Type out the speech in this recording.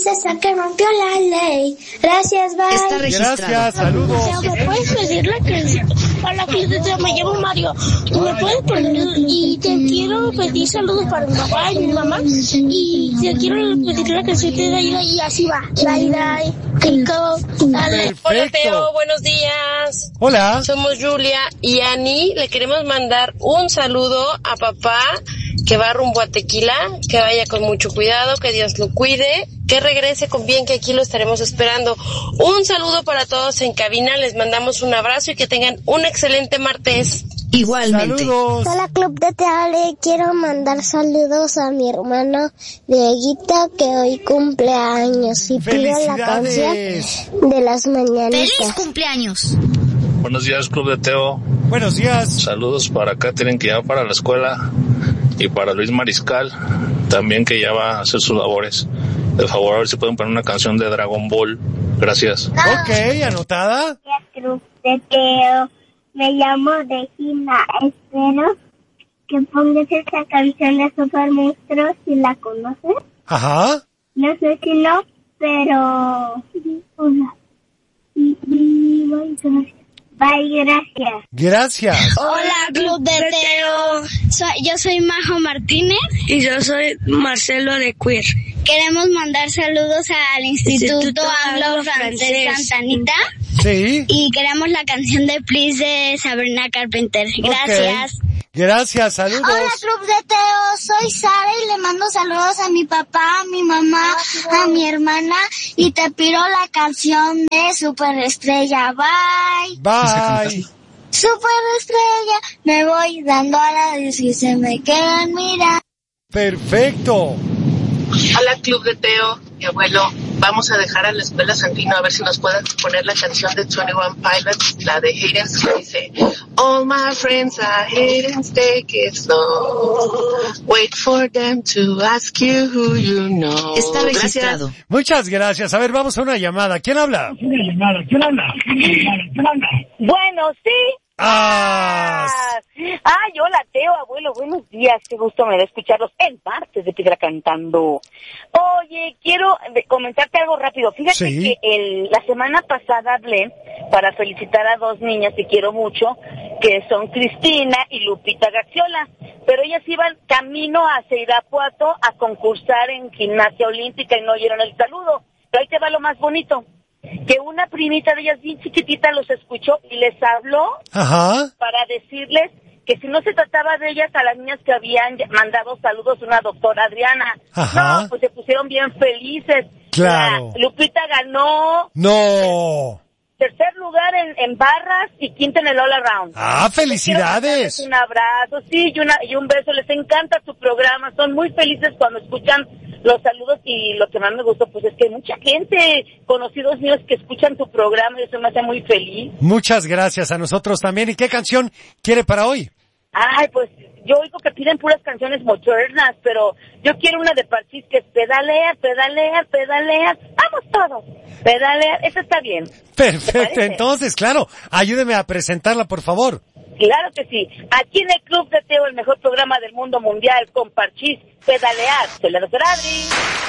que rompió la ley. Gracias, bye. Está registrado. Gracias, saludos. ¿Me puedes pedir la canción? Hola, me llamo Mario. ¿Me puedes poner? Y te quiero pedir saludos para mi papá y mi mamá. Y te quiero pedir la canción de Daida y así va. Daida, Kiko, dale. Hola, Teo, buenos días. Hola. Somos Julia y Ani. Le queremos mandar un saludo a papá que va rumbo a Tequila, que vaya con mucho cuidado, que Dios lo cuide, que regrese con bien, que aquí lo estaremos esperando. Un saludo para todos en cabina, les mandamos un abrazo y que tengan un excelente martes. Igualmente. Saludos. Hola, Club de Teo, le quiero mandar saludos a mi hermano Dieguito, que hoy cumple años, y pido la canción de las mañanitas. ¡Feliz cumpleaños! Buenos días, Club de Teo. Buenos días. Saludos para Catherine, que ya va para la escuela, y para Luis Mariscal, también, que ya va a hacer sus labores. De favor, a ver si pueden poner una canción de Dragon Ball. Gracias. Ok, anotada. Club de Teo, me llamo Regina. Espero que pongas esta canción de Super Monstruos, si la conoces. Ajá. No sé si no, pero... Hola. Bye, gracias. Gracias. Hola, Club de Teo. Yo soy Majo Martínez. Y yo soy Marcelo de Queer. Queremos mandar saludos al Instituto Anglo-Francés Santa Anita. Sí. Y queremos la canción de Please de Sabrina Carpenter. Gracias. Okay. Gracias, saludos. Hola, Club de Teo, soy Sara y le mando saludos a mi papá, a mi mamá, a mi hermana, y te pido la canción de Superestrella. Bye. Bye. Superestrella, me voy dando a la y se me quedan mirando. Perfecto. Hola, Club de Teo, mi abuelo. Vamos a dejar a la escuela Santino a ver si nos pueden poner la canción de 21 Pilots, la de Hayden's, que dice: All my friends are Hayden's, take it slow. Wait for them to ask you who you know. Está registrado. Gracias. Muchas gracias. A ver, vamos a una llamada. ¿Quién habla? Bueno, sí. Ah. Ay, hola, Teo, abuelo, buenos días. Qué gusto me da escucharlos en martes de Piedra Cantando. Oye, quiero comentarte algo rápido. Fíjate Sí. que la semana pasada hablé para felicitar a dos niñas que quiero mucho, que son Cristina y Lupita Gaxiola. Pero ellas iban camino hacia Irapuato a concursar en gimnasia olímpica y no oyeron el saludo. Pero ahí te va lo más bonito. Que una primita de ellas bien chiquitita los escuchó y les habló. Ajá. Para decirles que si no se trataba de ellas, a las niñas que habían mandado saludos una doctora Adriana. Ajá. No, pues se pusieron bien felices. Claro. Lupita ganó No. tercer lugar en barras y quinta en el all around. Ah, felicidades. Un abrazo, sí, y un beso. Les encanta tu programa. Son muy felices cuando escuchan los saludos, y lo que más me gustó pues es que hay mucha gente, conocidos míos, que escuchan tu programa y eso me hace muy feliz. Muchas gracias, a nosotros también. ¿Y qué canción quiere para hoy? Ay, pues yo oigo que piden puras canciones modernas, pero yo quiero una de Parchís, que es pedalear, pedalear, pedalear. Vamos todos, pedalear, esa está bien. Perfecto, entonces, claro, ayúdeme a presentarla, por favor. Claro que sí. Aquí en el Club de Teo, el mejor programa del mundo mundial, con Parchís, pedalear. Soy la doctora Adri.